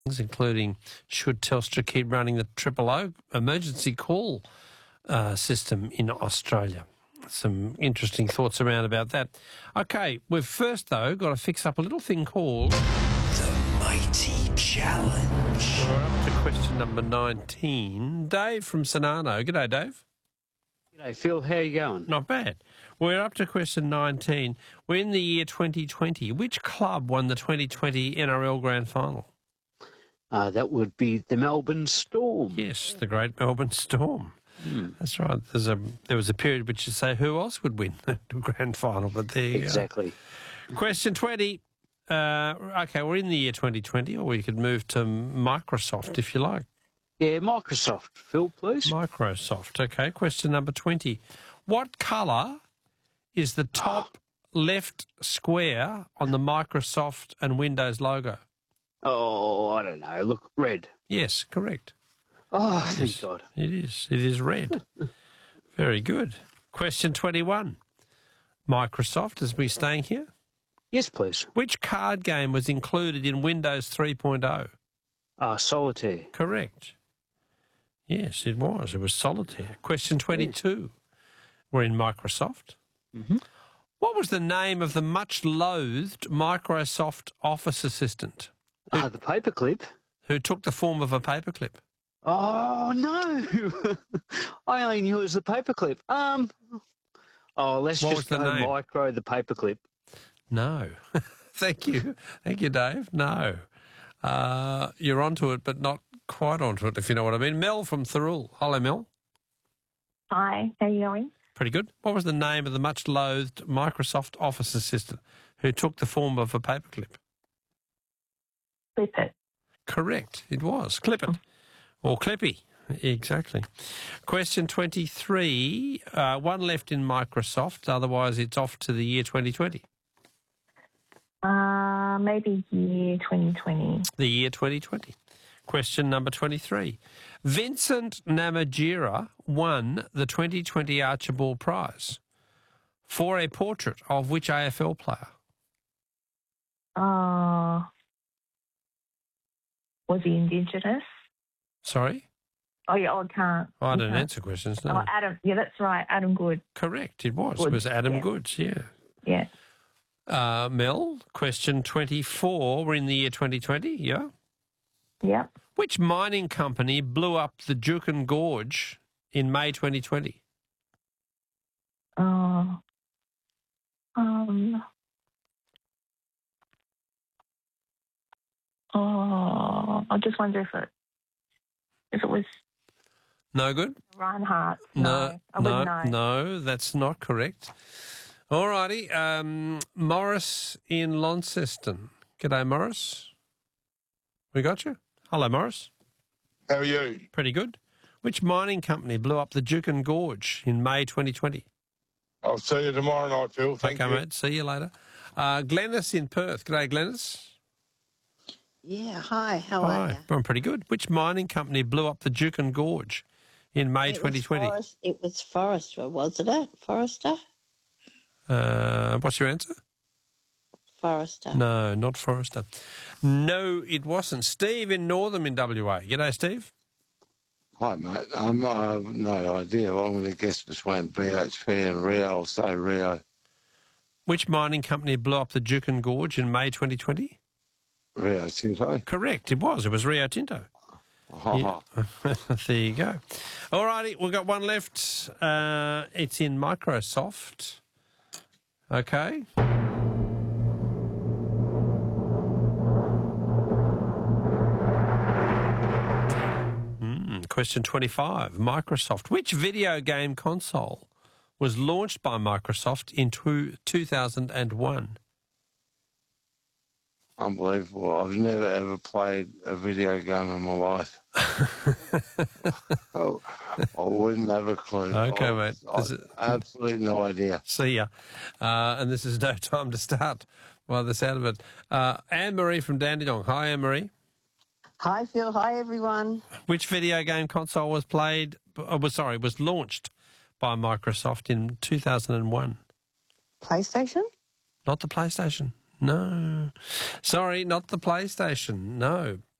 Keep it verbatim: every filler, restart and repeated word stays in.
including should Telstra keep running the Triple O emergency call uh, system in Australia. Some interesting thoughts around about that. Okay, we've first, though, got to fix up a little thing called The Mighty Challenge. We're up to question number nineteen. Dave from Sonano. G'day, Dave. G'day, Phil. How you going? Not bad. We're up to question nineteen. We're in the year twenty twenty. Which club won the twenty twenty N R L Grand Final? Uh, that would be the Melbourne Storm. Yes, the great Melbourne Storm. Mm. That's right. There's a there was a period which you say who else would win the grand final, but there you Exactly. go. Question twenty. Uh, okay, we're in the year twenty twenty, or we could move to Microsoft if you like. Yeah, Microsoft. Phil, please. Microsoft. Okay, question number twenty. What colour is the top left square on the Microsoft and Windows logo? Oh, I don't know. Look, red. Yes, correct. Oh, thank Yes, God. It is. It is red. Very good. Question twenty-one. Microsoft, as we're staying here. Yes, please. Which card game was included in Windows three point oh? Uh, Solitaire. Correct. Yes, it was. It was Solitaire. Question twenty-two. We're in Microsoft. Mm-hmm. What was the name of the much-loathed Microsoft Office assistant Ah, the paperclip. who took the form of a paperclip? Oh, no. I only knew it was the paperclip. Um, oh, let's What just was the go name? Micro, the paperclip. No. Thank you. Thank you, Dave. No. Uh, you're onto it, but not quite onto it, if you know what I mean. Mel from Thirroul. Hello, Mel. Hi, how are you going? Pretty good. What was the name of the much-loathed Microsoft Office assistant who took the form of a paperclip? Clip it. Correct. It was. Clip it. Or Clippy. Exactly. Question twenty-three. Uh, one left in Microsoft. Otherwise, it's off to the year twenty twenty. Uh, maybe year twenty twenty. The year twenty twenty. Question number twenty-three. Vincent Namatjira won the twenty twenty Archibald Prize for a portrait of which A F L player? Uh, was he Indigenous? Sorry? Oh, yeah, oh, I can't. Oh, I you don't can't. answer questions, no. Oh, Adam. Yeah, that's right. Adam Good. Correct, it was. It Goods, was Adam yeah. Goods, yeah. Yeah. Uh, Mel, question twenty-four. We're in the year twenty twenty, yeah? Yep. Which mining company blew up the Juukan Gorge in May twenty twenty? Uh, um. Oh, I just wonder if it if it was No good? Reinhardt. No, No, I no, wouldn't know. no, that's not correct. All righty. Um, Morris in Launceston. G'day, Morris. We got you? Hello, Morris. How are you? Pretty good. Which mining company blew up the Juukan Gorge in May twenty twenty? I'll see you tomorrow night, Phil. Thank okay, you. mate. See you later. Uh, Glennis in Perth. G'day, Glennis. Yeah, hi, how Hi. are you? I'm pretty good. Which mining company blew up the Juukan Gorge in May It was twenty twenty? Forest- It was Forester, wasn't it? Forester? Uh, what's your answer? Forester. No, not Forrester. No, it wasn't. Steve in Northam in W A. G'day, Steve. Hi, mate. Um, I have no idea. I'm going to guess between B H P and Rio. I'll say Rio. Which mining company blew up the Juukan Gorge in May twenty twenty? Rio Tinto. Correct, it was. It was Rio Tinto. Ha Yeah. There you go. All righty, we've got one left. Uh, it's in Microsoft. Okay. Mm, question twenty-five. Microsoft. Which video game console was launched by Microsoft in two, 2001? Unbelievable. I've never ever played a video game in my life. oh, I wouldn't have a clue. Okay, I, mate. I, Is it- absolutely no idea. See ya. Uh, and this is no time to start while this out of it. Uh, Anne-Marie from Dandenong. Hi, Anne-Marie. Hi, Phil. Hi, everyone. Which video game console was played, uh, was sorry, was launched by Microsoft in two thousand one? PlayStation? Not the PlayStation. No. Sorry, not the PlayStation. No.